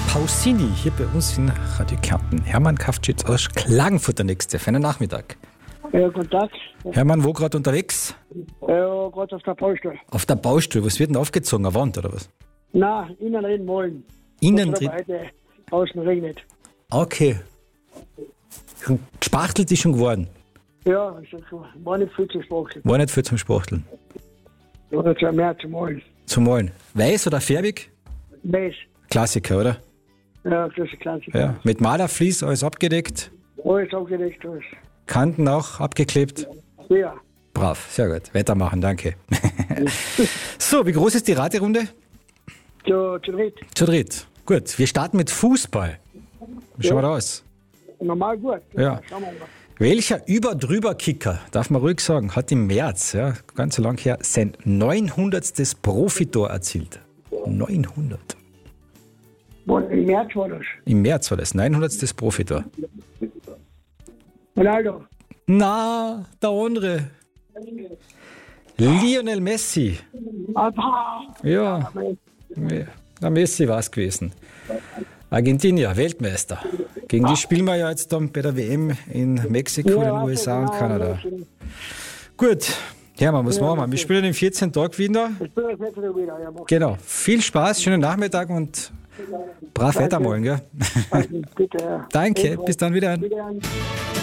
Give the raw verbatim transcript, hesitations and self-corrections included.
Pausini hier bei uns in Radio Kärnten. Hermann Kafschitz aus Klagenfurt der Nächste. Feinen Nachmittag. Ja, guten Tag. Hermann, wo gerade unterwegs? Ja, gerade auf der Baustelle. Auf der Baustelle. Was wird denn aufgezogen? Eine Wand oder was? Nein, innen drin malen. Innen Gott sei drin? Dank, heute außen regnet. Okay. Schon gespachtelt ist schon geworden. Ja, also, war nicht viel zu spachteln. War nicht viel zum Spachteln. Oder zu mehr zu malen. Zum Malen. Weiß oder färbig? Weiß. Klassiker, oder? Ja, das ist Klassiker. Ja. Mit Malerflies alles abgedeckt. Alles abgedeckt, alles. Kanten auch abgeklebt. Ja. Brav, sehr gut. Weitermachen, danke. So, wie groß ist die Raterunde? Zu, zu dritt. Zu dritt. Gut, wir starten mit Fußball. Schauen wir raus. Normal gut. Ja. Schauen wir mal. Welcher Über-Drüber-Kicker, darf man ruhig sagen, hat im März, ja, ganz so lang her, sein neunhundertstes Profitor erzielt? neunhundert. Wo- Im März war das. Im März war das, neunhundertstes Profitor. Ronaldo. Na, der andere. Lionel Messi. Aber, Ja, der Messi war es gewesen. Argentinier, Weltmeister. Gegen die spielen wir ja jetzt dann bei der W M in Mexiko, den U S A und Kanada. Gut, Hermann, was machen wir? Wir spielen in vierzehn Tagen wieder. Ich bin jetzt nicht wieder. Ja, mach. Genau. Viel Spaß, schönen Nachmittag und brav weitermalen, gell? Bitte, ja. Danke, bis dann wieder. Wieder.